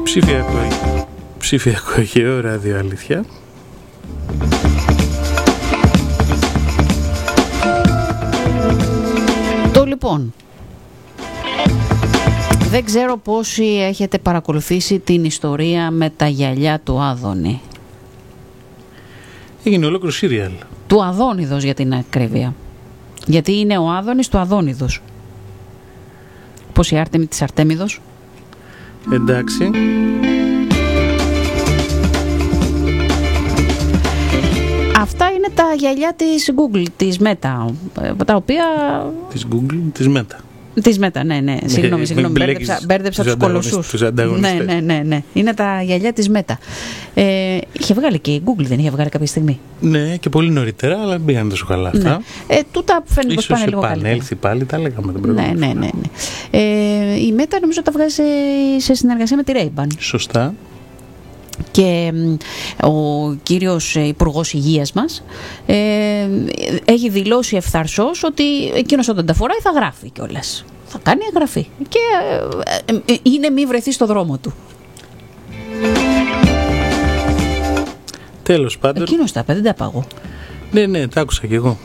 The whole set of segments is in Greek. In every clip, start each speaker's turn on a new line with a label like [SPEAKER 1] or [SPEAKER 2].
[SPEAKER 1] Ψηφιακό αρχαίο ράδιο αλήθεια.
[SPEAKER 2] Το λοιπόν, δεν ξέρω πόσοι έχετε παρακολουθήσει την ιστορία με τα γυαλιά του Άδωνη.
[SPEAKER 1] Έγινε ολόκληρο σύριαλ.
[SPEAKER 2] Του Αδόνιδος για την ακρίβεια. Γιατί είναι ο Άδωνης του Αδόνιδος. Πώς η Άρτεμη της Αρτέμιδος.
[SPEAKER 1] Εντάξει.
[SPEAKER 2] Αυτά είναι τα γυαλιά της Google, της Meta, τα οποία...
[SPEAKER 1] Της Google, της Meta.
[SPEAKER 2] Της Meta, ναι. Συγγνώμη, μπέρδεψα τους κολοσσούς. Ναι. Είναι τα γυαλιά της Meta. Είχε βγάλει και η Google, δεν είχε βγάλει κάποια στιγμή.
[SPEAKER 1] Ναι, και πολύ νωρίτερα, αλλά μπήκαν τόσο καλά αυτά.
[SPEAKER 2] Ναι. Τούτα φαίνεται πως πάνε λίγο καλύτερα.
[SPEAKER 1] Ίσως επανέλθει πάλι, τα λέγαμε την προηγούμενη φορά.
[SPEAKER 2] Ναι. Η Meta νομίζω τα βγάζει σε συνεργασία με τη Ray-Ban.
[SPEAKER 1] Σωστά.
[SPEAKER 2] Και ο κύριος Υπουργός Υγείας μας έχει δηλώσει ευθαρσώς ότι εκείνος όταν τα φοράει θα γράφει κιόλας. Θα κάνει εγγραφή και είναι μη βρεθεί στο δρόμο του.
[SPEAKER 1] Τέλος πάντων.
[SPEAKER 2] Εκείνος τα είπε, δεν τα πάγω.
[SPEAKER 1] Ναι, τα άκουσα κι εγώ.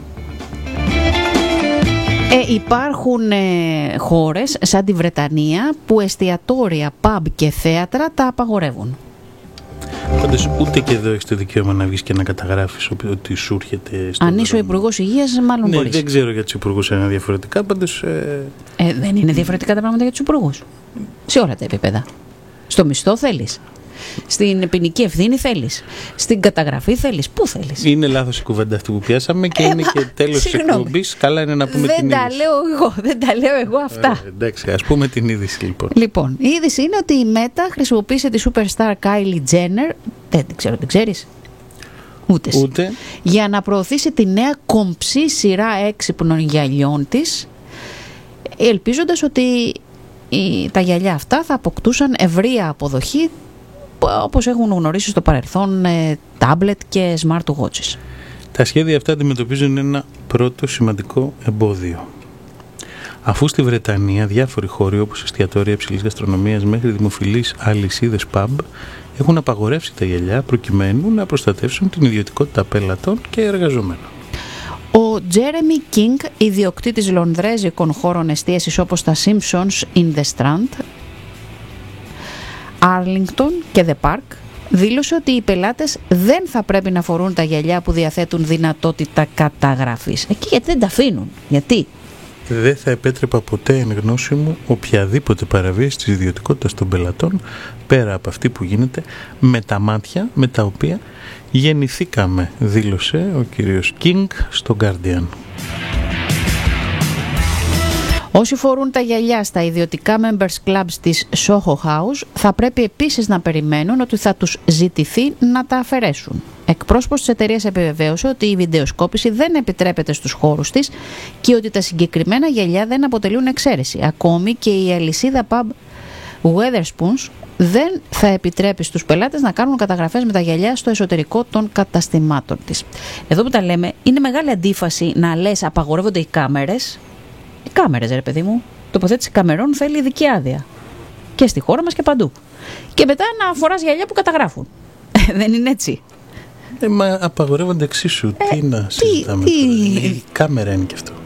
[SPEAKER 2] Υπάρχουν χώρες σαν τη Βρετανία που εστιατόρια, pub και θέατρα τα απαγορεύουν.
[SPEAKER 1] Πάντως ούτε και εδώ έχεις το δικαίωμα να βγεις και να καταγράφεις ότι σου έρχεται στο
[SPEAKER 2] Αν είσαι ο Υπουργός Υγείας, μάλλον μπορείς.
[SPEAKER 1] Δεν ξέρω για τους υπουργούς είναι διαφορετικά, πάντως...
[SPEAKER 2] Δεν είναι διαφορετικά τα πράγματα για τους υπουργούς. Σε όλα τα επίπεδα. Στο μισθό θέλεις. Στην ποινική ευθύνη θέλεις. Στην καταγραφή θέλεις. Πού θέλεις. Είναι
[SPEAKER 1] λάθος η κουβέντα αυτή που πιάσαμε και είναι και τέλος της εκπομπής. Καλά είναι να πούμε την είδηση.
[SPEAKER 2] Δεν τα λέω εγώ αυτά.
[SPEAKER 1] Εντάξει, ας πούμε την είδηση λοιπόν.
[SPEAKER 2] Λοιπόν, η είδηση είναι ότι η Meta χρησιμοποίησε τη superstar Kylie Jenner. Δεν ξέρω, δεν ξέρεις. Ούτε. Για να προωθήσει τη νέα κομψή σειρά έξυπνων γυαλιών της, ελπίζοντας ότι τα γυαλιά αυτά θα αποκτούσαν ευρεία αποδοχή, όπως έχουν γνωρίσει στο παρελθόν τάμπλετ και smartwatches.
[SPEAKER 1] Τα σχέδια αυτά αντιμετωπίζουν ένα πρώτο σημαντικό εμπόδιο. Αφού στη Βρετανία διάφοροι χώροι όπως εστιατόρια υψηλής γαστρονομίας μέχρι δημοφιλείς αλυσίδες pub έχουν απαγορεύσει τα γυαλιά προκειμένου να προστατεύσουν την ιδιωτικότητα πέλατων και εργαζομένων.
[SPEAKER 2] Ο Τζέρεμι Κίνγκ, ιδιοκτήτης λονδρέζικων χώρων εστίασης όπως τα Simpsons in the Strand, Arlington και The Park, δήλωσε ότι οι πελάτες δεν θα πρέπει να φορούν τα γυαλιά που διαθέτουν δυνατότητα καταγραφής. Εκεί γιατί δεν τα αφήνουν. Γιατί?
[SPEAKER 1] Δεν θα επέτρεπα ποτέ εν γνώση μου οποιαδήποτε παραβίαση της ιδιωτικότητας των πελατών πέρα από αυτή που γίνεται με τα μάτια με τα οποία γεννηθήκαμε, δήλωσε ο κύριος King στο Guardian.
[SPEAKER 2] Όσοι φορούν τα γυαλιά στα ιδιωτικά members clubs της Soho House θα πρέπει επίσης να περιμένουν ότι θα τους ζητηθεί να τα αφαιρέσουν. Εκπρόσωπος της εταιρείας επιβεβαίωσε ότι η βιντεοσκόπηση δεν επιτρέπεται στους χώρους της και ότι τα συγκεκριμένα γυαλιά δεν αποτελούν εξαίρεση. Ακόμη και η αλυσίδα pub Wetherspoons δεν θα επιτρέπει στους πελάτες να κάνουν καταγραφές με τα γυαλιά στο εσωτερικό των καταστημάτων της. Εδώ που τα λέμε, είναι μεγάλη αντίφαση να λες απαγορεύονται οι κάμερες. Οι κάμερες, ρε παιδί μου, τοποθέτηση καμερών θέλει ειδική άδεια. Και στη χώρα μας και παντού. Και μετά να φοράς γυαλιά που καταγράφουν. Δεν είναι έτσι.
[SPEAKER 1] Μα απαγορεύονται εξίσου. Τι να συζητάμε τώρα. Η κάμερα είναι και αυτό.